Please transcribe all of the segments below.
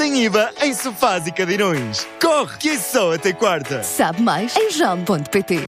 Tem IVA em sofás e cadeirões. Corre, que é só até quarta. Sabe mais em jam.pt.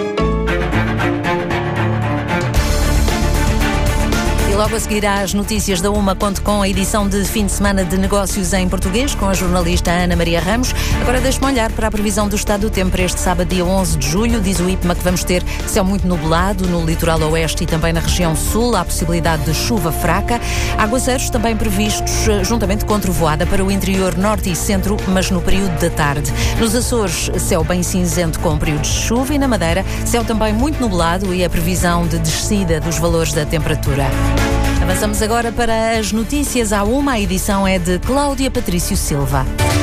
E logo a seguir às notícias da UMA.com, a edição de fim de semana de negócios em português, com a jornalista Ana Maria Ramos. Agora deixe-me olhar para a previsão do estado do tempo para este sábado, dia 11 de julho. Diz o IPMA que vamos ter céu muito nublado no litoral oeste e também na região sul. Há possibilidade de chuva fraca. Aguaceiros também previstos, juntamente com trovoada, para o interior norte e centro, mas no período da tarde. Nos Açores, céu bem cinzento com períodos de chuva, e na Madeira, céu também muito nublado e a previsão de descida dos valores da temperatura. Avançamos agora para as notícias à UMA. A edição é de Cláudia Patrício Silva.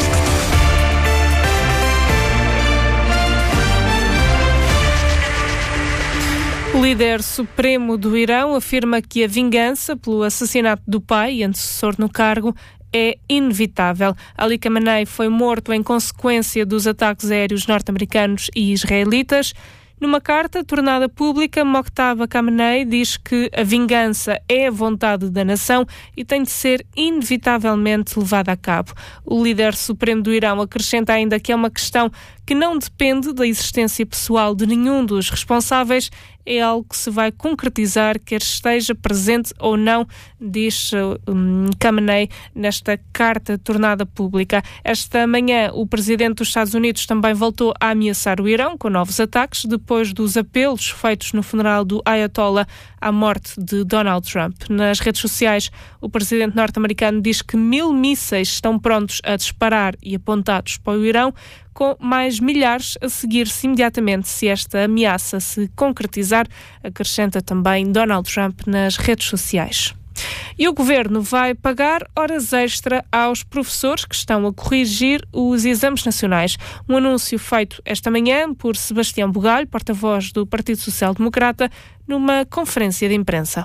O líder supremo do Irão afirma que a vingança pelo assassinato do pai e antecessor no cargo é inevitável. Ali Khamenei foi morto em consequência dos ataques aéreos norte-americanos e israelitas. Numa carta tornada pública, Mojtaba Khamenei diz que a vingança é a vontade da nação e tem de ser inevitavelmente levada a cabo. O líder supremo do Irão acrescenta ainda que é uma questão que não depende da existência pessoal de nenhum dos responsáveis, é algo que se vai concretizar, quer esteja presente ou não, diz Khamenei nesta carta tornada pública. Esta manhã, o presidente dos Estados Unidos também voltou a ameaçar o Irão com novos ataques, depois dos apelos feitos no funeral do Ayatollah à morte de Donald Trump. Nas redes sociais, o presidente norte-americano diz que 1000 mísseis estão prontos a disparar e apontados para o Irão, com mais milhares a seguir-se imediatamente se esta ameaça se concretizar, acrescenta também Donald Trump nas redes sociais. E o Governo vai pagar horas extra aos professores que estão a corrigir os exames nacionais. Um anúncio feito esta manhã por Sebastião Bugalho, porta-voz do Partido Social Democrata, numa conferência de imprensa.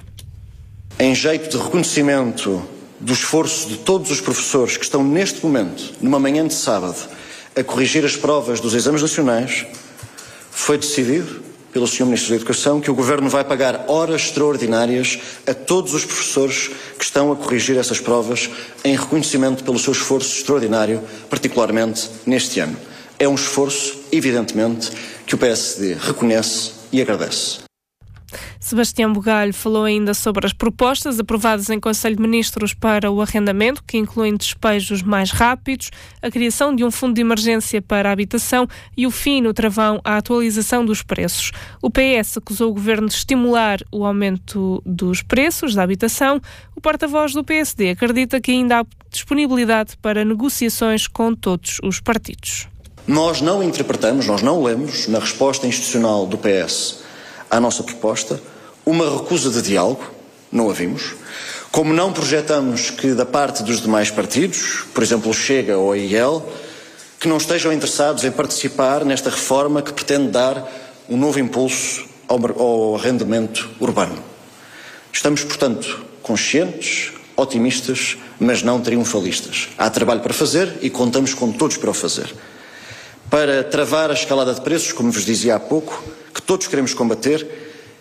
Em jeito de reconhecimento do esforço de todos os professores que estão neste momento, numa manhã de sábado, a corrigir as provas dos exames nacionais, foi decidido pelo Sr. Ministro da Educação que o Governo vai pagar horas extraordinárias a todos os professores que estão a corrigir essas provas em reconhecimento pelo seu esforço extraordinário, particularmente neste ano. É um esforço, evidentemente, que o PSD reconhece e agradece. Sebastião Bugalho falou ainda sobre as propostas aprovadas em Conselho de Ministros para o arrendamento, que incluem despejos mais rápidos, a criação de um fundo de emergência para a habitação e o fim no travão à atualização dos preços. O PS acusou o Governo de estimular o aumento dos preços da habitação. O porta-voz do PSD acredita que ainda há disponibilidade para negociações com todos os partidos. Nós não interpretamos, nós não lemos na resposta institucional do PS à nossa proposta uma recusa de diálogo, não a vimos, como não projetamos que da parte dos demais partidos, por exemplo o Chega ou a IEL, que não estejam interessados em participar nesta reforma que pretende dar um novo impulso ao arrendamento urbano. Estamos, portanto, conscientes, otimistas, mas não triunfalistas. Há trabalho para fazer e contamos com todos para o fazer. Para travar a escalada de preços, como vos dizia há pouco, que todos queremos combater,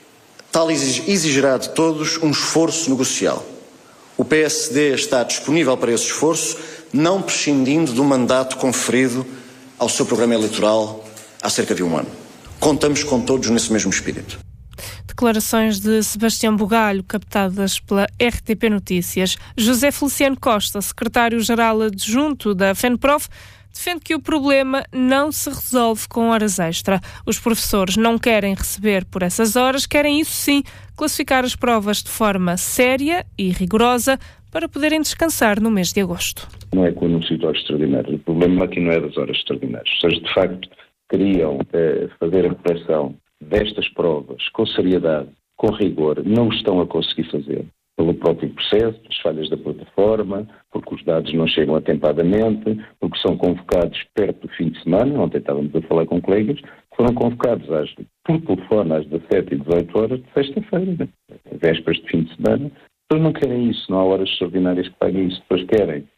tal exigirá de todos um esforço negocial. O PSD está disponível para esse esforço, não prescindindo do mandato conferido ao seu programa eleitoral há cerca de um ano. Contamos com todos nesse mesmo espírito. Declarações de Sebastião Bugalho, captadas pela RTP Notícias. José Feliciano Costa, secretário-geral adjunto da FENPROF, defende que o problema não se resolve com horas extra. Os professores não querem receber por essas horas, querem, isso sim, classificar as provas de forma séria e rigorosa para poderem descansar no mês de agosto. Não é com o anúncio de horas extraordinárias. O problema aqui não é das horas extraordinárias. Ou seja, de facto, queriam fazer a correção destas provas com seriedade, com rigor, não o estão a conseguir fazer. Pelo próprio processo, as falhas da plataforma, porque os dados não chegam atempadamente, porque são convocados perto do fim de semana. Ontem estávamos a falar com colegas que foram convocados por telefone às 17 e 18 horas de sexta-feira, vésperas de fim de semana. Depois não querem isso, não há horas extraordinárias que paguem isso. Depois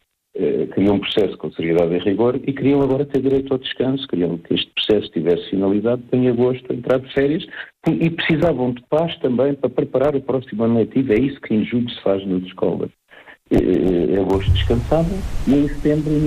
queriam um processo com seriedade e rigor e queriam agora ter direito ao descanso, queriam que este processo tivesse finalizado em agosto, entrar de férias, e precisavam de paz também para preparar o próximo ano letivo. É isso que em julho se faz nas escolas. Agosto descansado e em setembro